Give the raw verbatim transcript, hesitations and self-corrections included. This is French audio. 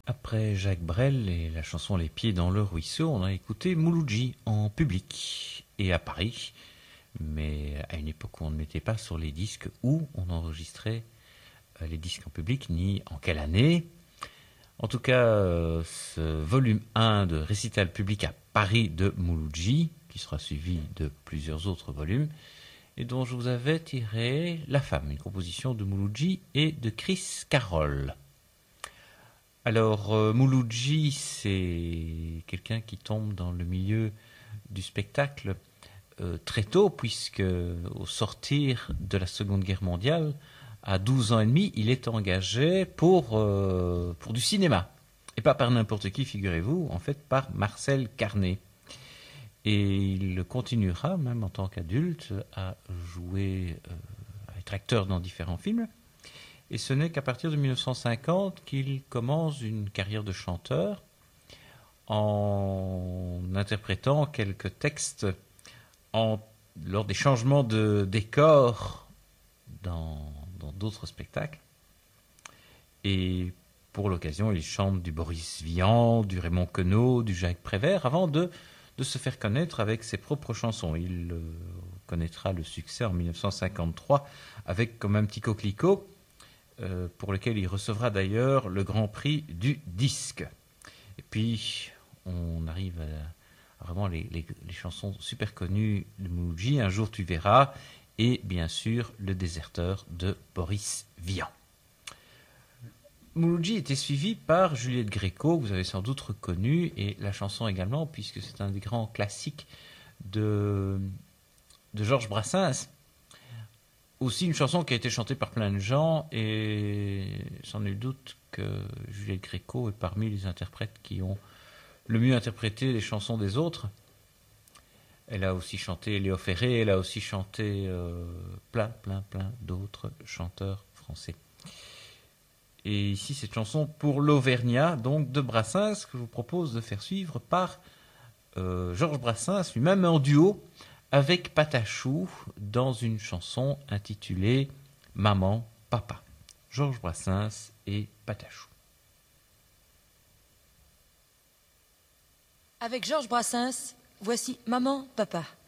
Après Jacques Brel et la chanson Les pieds dans le ruisseau, on a écouté Mouloudji en public et à Paris, mais à une époque où on ne mettait pas sur les disques où on enregistrait les disques en public, ni en quelle année. En tout cas, ce volume un de Récital public à Paris de Mouloudji, qui sera suivi de plusieurs autres volumes, et dont je vous avais tiré La Femme, une composition de Mouloudji et de Chris Carroll. Alors, euh, Mouloudji, c'est quelqu'un qui tombe dans le milieu du spectacle euh, très tôt, puisque au sortir de la Seconde Guerre mondiale, à douze ans et demi, il est engagé pour, euh, pour du cinéma. Et pas par n'importe qui, figurez-vous, en fait par Marcel Carné. Et il continuera, même en tant qu'adulte, à jouer, euh, à être acteur dans différents films. Et ce n'est qu'à partir de mille neuf cent cinquante qu'il commence une carrière de chanteur en interprétant quelques textes en, lors des changements de décor dans, dans d'autres spectacles. Et pour l'occasion, il chante du Boris Vian, du Raymond Queneau, du Jacques Prévert, avant de, de se faire connaître avec ses propres chansons. Il euh, connaîtra le succès en mille neuf cent cinquante-trois avec Comme un petit coquelicot, Euh, pour lequel il recevra d'ailleurs le grand prix du disque. Et puis, on arrive à, à vraiment les, les, les chansons super connues de Mouloudji, Un jour tu verras, et bien sûr, Le déserteur de Boris Vian. Mouloudji était suivi par Juliette Gréco, que vous avez sans doute reconnu, et la chanson également, puisque c'est un des grands classiques de, de Georges Brassens. Aussi une chanson qui a été chantée par plein de gens, et sans nul doute que Juliette Gréco est parmi les interprètes qui ont le mieux interprété les chansons des autres. Elle a aussi chanté Léo Ferré, elle a aussi chanté euh, plein, plein, plein d'autres chanteurs français. Et ici, cette chanson pour l'Auvergnat, donc de Brassens, que je vous propose de faire suivre par euh, Georges Brassens, lui-même en duo, avec Patachou dans une chanson intitulée Maman, Papa. Georges Brassens et Patachou. Avec Georges Brassens, voici Maman, Papa.